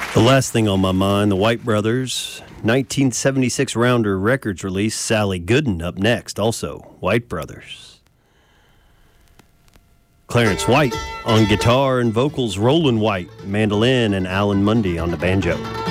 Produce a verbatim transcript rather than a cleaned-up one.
The last thing on my mind, the White Brothers, nineteen seventy-six Rounder Records release, Sally Gooden up next, also White Brothers. Clarence White on guitar and vocals, Roland White, mandolin, and Alan Mundy on the banjo.